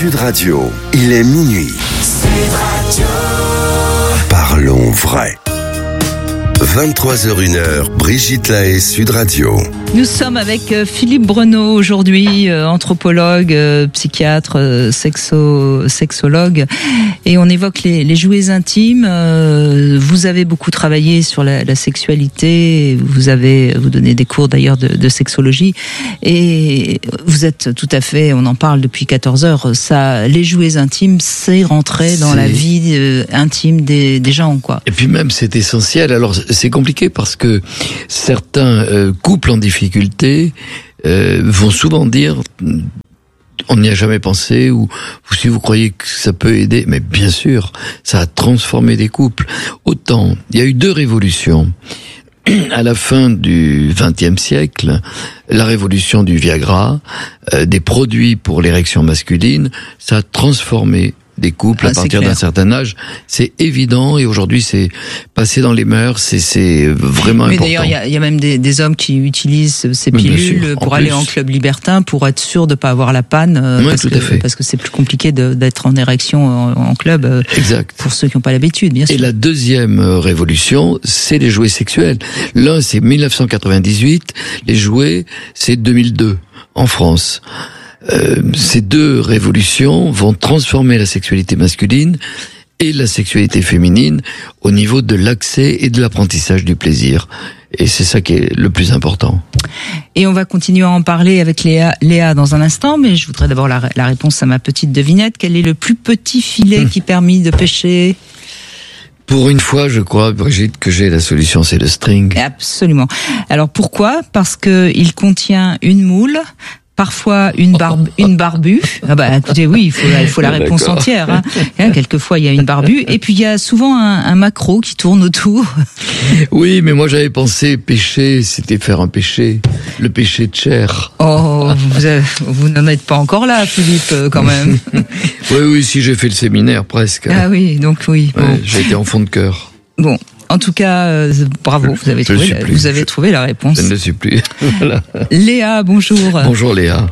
Sud Radio, il est minuit. Sud Radio. Parlons vrai. 23h01, Brigitte Lahaie, Sud Radio. Nous sommes avec Philippe Breneau aujourd'hui, anthropologue, psychiatre, sexologue, et on évoque les jouets intimes. Vous avez beaucoup travaillé sur la sexualité, vous donnez des cours d'ailleurs de sexologie, et vous êtes tout à fait, on en parle depuis 14 heures, ça, les jouets intimes, c'est rentré dans la vie intime des gens, quoi. Et puis même c'est essentiel. Alors c'est compliqué parce que certains couples en difficulté vont souvent dire on n'y a jamais pensé, ou si vous croyez que ça peut aider, mais bien sûr, ça a transformé des couples. Autant, il y a eu 2 révolutions. À la fin du XXe siècle, la révolution du Viagra, des produits pour l'érection masculine, ça a transformé des couples à partir d'un certain âge, c'est évident, et aujourd'hui c'est passé dans les mœurs, c'est vraiment important. Mais d'ailleurs, il y a même des hommes qui utilisent ces pilules pour aller en club libertin pour être sûr de pas avoir la panne, parce que c'est plus compliqué d'être en érection en club. Exact. Pour ceux qui n'ont pas l'habitude, bien sûr. Et la deuxième révolution, c'est les jouets sexuels. L'un c'est 1998, les jouets c'est 2002 en France. Ces 2 révolutions vont transformer la sexualité masculine et la sexualité féminine au niveau de l'accès et de l'apprentissage du plaisir. Et c'est ça qui est le plus important. Et on va continuer à en parler avec Léa dans un instant, mais je voudrais d'abord la réponse à ma petite devinette. Quel est le plus petit filet qui permet de pêcher ? Pour une fois, je crois, Brigitte, que j'ai la solution, c'est le string. Absolument. Alors pourquoi ? Parce que il contient une moule, parfois une barbue. Ah bah écoutez, oui, il faut la réponse entière. Hein. Quelquefois il y a une barbue, et puis il y a souvent un maquereau qui tourne autour. Oui, mais moi j'avais pensé pêcher, c'était faire un péché, le péché de chair. Oh, vous n'en êtes pas encore là, Philippe, quand même. Oui, si j'ai fait le séminaire presque. Ah oui, donc oui. Bon. Ouais, j'ai été enfant de cœur. Bon. En tout cas, bravo, vous avez trouvé la réponse. Je ne le suis plus. Voilà. Léa, bonjour. Bonjour Léa.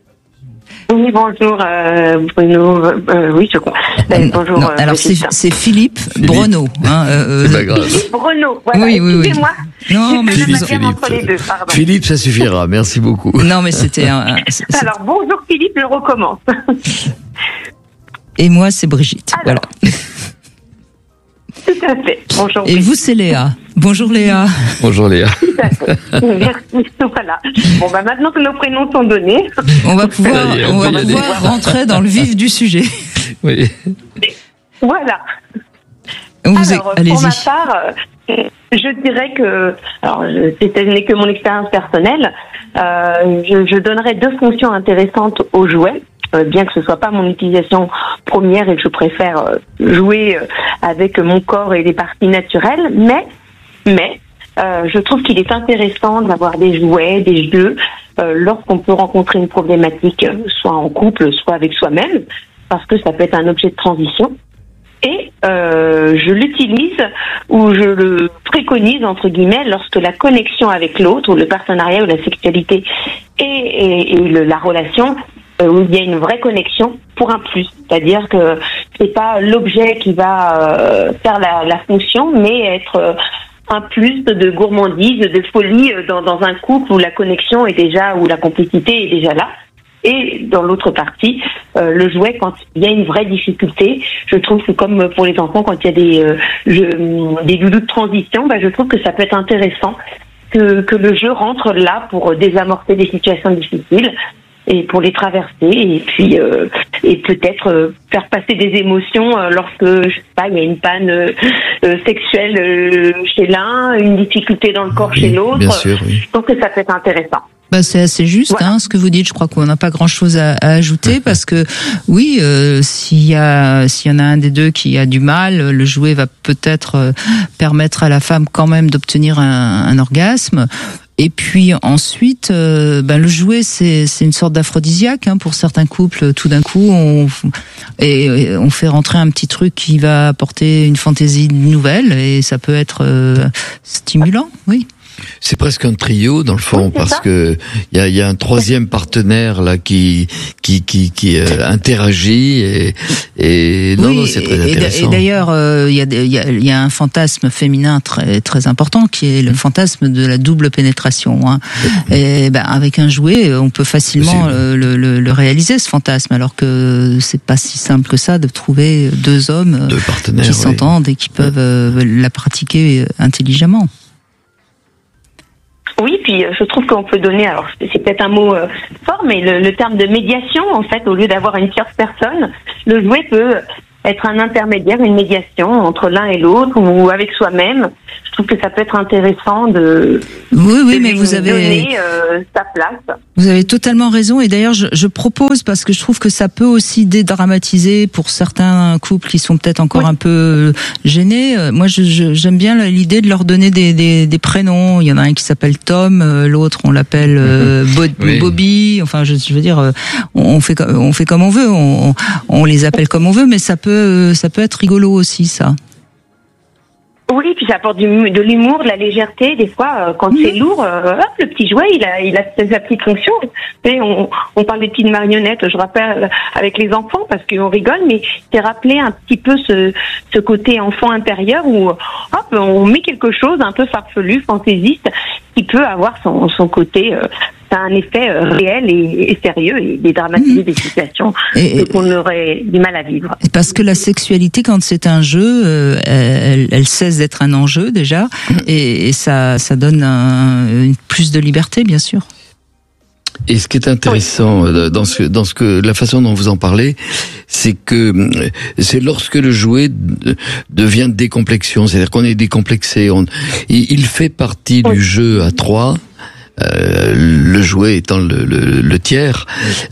Oui, bonjour Bruno. Oui, je crois. Bonjour. Non, alors c'est Philippe Breneau. C'est pas grave. Philippe Breneau, voilà. Oui. Excusez-moi. Non, mais Philippe, ça suffira. Merci beaucoup. Non, mais c'était Alors bonjour Philippe, je recommence. Et moi, c'est Brigitte. Alors. Voilà. Tout à fait. Bonjour. Et vous, c'est Léa. Bonjour Léa. Bonjour Léa. Tout à fait. Merci. Voilà. Bon, maintenant que nos prénoms sont donnés, on va pouvoir rentrer dans le vif du sujet. Oui. Voilà. Alors, pour ma part, je dirais que, alors, ce n'est que mon expérience personnelle, je donnerais 2 fonctions intéressantes aux jouets. Bien que ce soit pas mon utilisation première et que je préfère jouer avec mon corps et les parties naturelles, mais je trouve qu'il est intéressant d'avoir des jouets, des jeux, lorsqu'on peut rencontrer une problématique, soit en couple, soit avec soi-même, parce que ça peut être un objet de transition. Et je l'utilise, ou je le préconise entre guillemets, lorsque la connexion avec l'autre, ou le partenariat, ou la sexualité et la relation, où il y a une vraie connexion pour un plus. C'est-à-dire que c'est pas l'objet qui va faire la fonction, mais être un plus de gourmandise, de folie dans un couple où la connexion est déjà, où la complicité est déjà là. Et dans l'autre partie, le jouet, quand il y a une vraie difficulté, je trouve que comme pour les enfants, quand il y a des doudous de transition, je trouve que ça peut être intéressant que le jeu rentre là pour désamorcer des situations difficiles et pour les traverser, et puis et peut-être faire passer des émotions lorsque, je sais pas, il y a une panne sexuelle chez l'un, une difficulté dans le corps chez l'autre. Bien sûr, oui. Je trouve que ça peut être intéressant. C'est assez juste, voilà. Ce que vous dites. Je crois qu'on n'a pas grand-chose à ajouter, parce que oui, s'il y en a un des deux qui a du mal, le jouet va peut-être permettre à la femme quand même d'obtenir un orgasme. Et puis ensuite, le jouet, c'est une sorte d'aphrodisiaque pour certains couples. Tout d'un coup, on fait rentrer un petit truc qui va apporter une fantaisie nouvelle, et ça peut être stimulant, oui. C'est presque un trio dans le fond, oui, parce que il y a un troisième partenaire là qui interagit et non, c'est très intéressant. Et d'ailleurs il y a un fantasme féminin très très important qui est le fantasme de la double pénétration. Hein. Et avec un jouet, on peut facilement le réaliser, ce fantasme, alors que c'est pas si simple que ça de trouver deux hommes qui s'entendent et qui peuvent la pratiquer intelligemment. Oui, puis je trouve qu'on peut donner, alors c'est peut-être un mot fort, mais le terme de médiation, en fait, au lieu d'avoir une tierce personne, le jouet peut être un intermédiaire, une médiation entre l'un et l'autre ou avec soi-même. Je trouve que ça peut être intéressant de mais vous avez donner sa place. Vous avez totalement raison, et d'ailleurs je propose, parce que je trouve que ça peut aussi dédramatiser pour certains couples qui sont peut-être encore un peu gênés. Moi j'aime bien l'idée de leur donner des prénoms. Il y en a un qui s'appelle Tom, l'autre on l'appelle Bobby. Enfin je veux dire, on fait comme on veut, on les appelle comme on veut, mais ça peut être rigolo aussi, ça. Oui, puis ça apporte de l'humour, de la légèreté. Des fois, quand c'est lourd, le petit jouet, il a sa petite fonction. Et on parle des petites marionnettes, je rappelle, avec les enfants, parce qu'on rigole, mais c'est rappeler un petit peu ce côté enfant intérieur où on met quelque chose un peu farfelu, fantaisiste, qui peut avoir son côté... ça a un effet réel et sérieux et dédramatiser des situations qu'on aurait du mal à vivre. Parce que la sexualité, quand c'est un jeu, elle cesse d'être un enjeu déjà, et ça donne plus de liberté, bien sûr. Et ce qui est intéressant dans la façon dont vous en parlez, c'est que c'est lorsque le jouet devient décomplexion, c'est-à-dire qu'on est décomplexé, il fait partie du jeu à trois. Le jouet étant le tiers,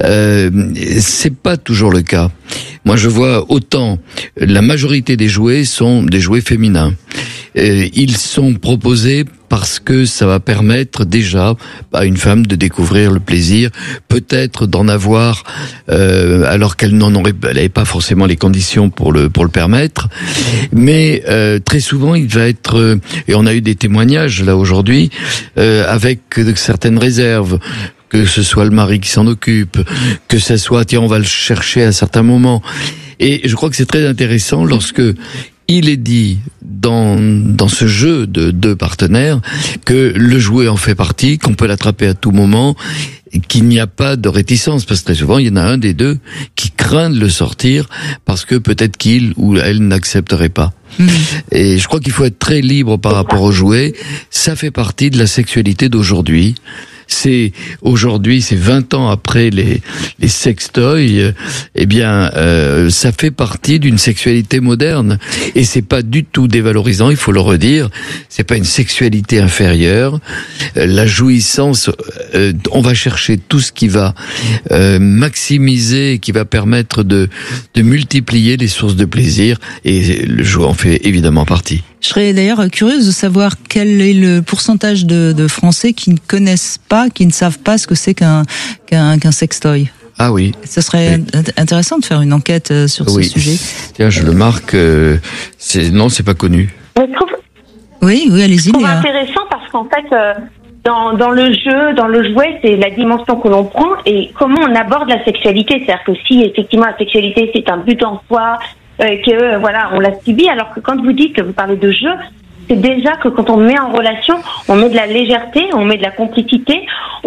c'est pas toujours le cas. Moi, je vois autant la majorité des jouets sont des jouets féminins. Ils sont proposés parce que ça va permettre déjà à une femme de découvrir le plaisir, peut-être d'en avoir alors qu'elle n'avait pas forcément les conditions pour le permettre. Mais très souvent, il va être, et on a eu des témoignages là aujourd'hui, avec certaines réserves. Que ce soit le mari qui s'en occupe, que ce soit, tiens, on va le chercher à certains moments. Et je crois que c'est très intéressant lorsque il est dit dans ce jeu de deux partenaires que le jouet en fait partie, qu'on peut l'attraper à tout moment, et qu'il n'y a pas de réticence, parce que très souvent il y en a un des deux qui craint de le sortir parce que peut-être qu'il ou elle n'accepterait pas. Et je crois qu'il faut être très libre par rapport au jouet. Ça fait partie de la sexualité d'aujourd'hui. C'est 20 ans après les sextoys, ça fait partie d'une sexualité moderne, et c'est pas du tout dévalorisant, il faut le redire. C'est pas une sexualité inférieure. La jouissance, on va chercher tout ce qui va maximiser, qui va permettre de multiplier les sources de plaisir, et le jouet en fait évidemment partie. Je serais d'ailleurs curieuse de savoir quel est le pourcentage de Français qui ne connaissent pas, qui ne savent pas ce que c'est qu'un sextoy. Ah oui. Ce serait intéressant de faire une enquête sur ce sujet. Tiens, je le marque. C'est pas connu. Oui, allez-y. Je trouve intéressant parce qu'en fait, dans le jeu, dans le jouet, c'est la dimension que l'on prend et comment on aborde la sexualité. C'est-à-dire que si effectivement la sexualité c'est un but en soi, que voilà, on l'a subi, alors que quand vous dites que vous parlez de jeu, c'est déjà que quand on met en relation, on met de la légèreté, on met de la complicité,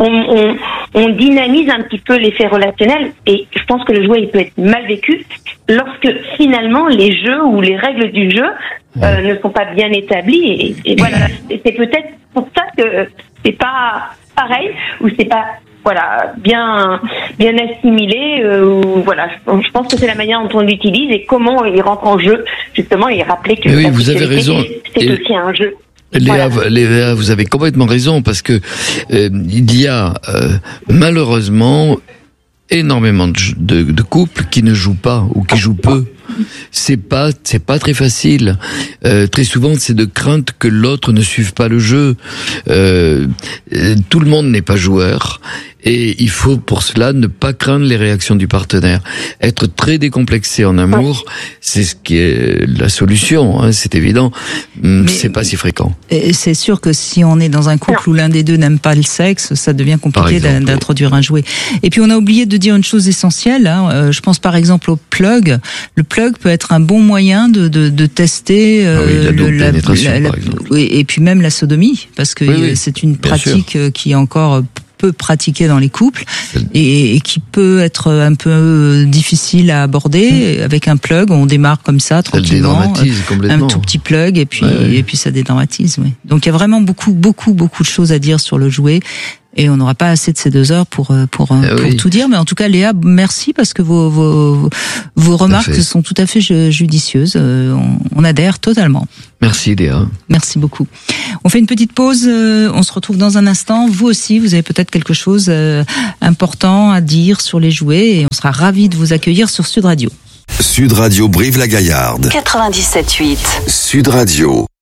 on dynamise un petit peu l'effet relationnel, et je pense que le jouet il peut être mal vécu lorsque finalement les jeux ou les règles du jeu ne sont pas bien établies, et voilà, c'est peut-être pour ça que c'est pas pareil, ou c'est pas bien assimilé, voilà, je pense que c'est la manière dont on l'utilise et comment il rentre en jeu, justement, et rappeler que oui, vous avez raison. C'est aussi un jeu. Léa, vous avez complètement raison, parce que il y a malheureusement énormément de couples qui ne jouent pas ou qui jouent peu. C'est pas très facile. Très souvent, c'est de crainte que l'autre ne suive pas le jeu. Tout le monde n'est pas joueur, Et il faut pour cela ne pas craindre les réactions du partenaire. Être très décomplexé en amour, c'est ce qui est la solution, hein, c'est évident. C'est pas si fréquent. Et c'est sûr que si on est dans un couple où l'un des deux n'aime pas le sexe, ça devient compliqué d'introduire un jouet. Et puis on a oublié de dire une chose essentielle, hein, je pense par exemple au plug. Le plug peut être un bon moyen de tester la pénétration, par exemple. Oui, et puis même la sodomie, parce que c'est une pratique qui est encore peu pratiquée dans les couples et qui peut être un peu difficile à aborder. Avec un plug, on démarre comme ça tranquillement, un tout petit plug et puis ça dédramatise. Oui. Donc il y a vraiment beaucoup de choses à dire sur le jouet. Et on n'aura pas assez de ces 2 heures pour tout dire, mais en tout cas Léa, merci parce que vos remarques sont tout à fait judicieuses. On adhère totalement. Merci Léa. Merci beaucoup. On fait une petite pause. On se retrouve dans un instant. Vous aussi, vous avez peut-être quelque chose important à dire sur les jouets et on sera ravis de vous accueillir sur Sud Radio. Sud Radio Brive-la-Gaillarde. 97.8. Sud Radio.